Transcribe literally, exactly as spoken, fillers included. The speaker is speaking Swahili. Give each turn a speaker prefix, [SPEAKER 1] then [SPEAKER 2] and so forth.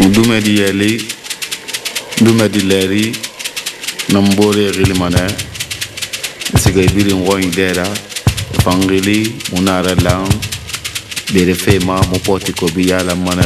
[SPEAKER 1] dume di yeli dume di leri nambore gilimane sigay biri ngoy dera fangili munara lang bere fema mo poti ko biyala mana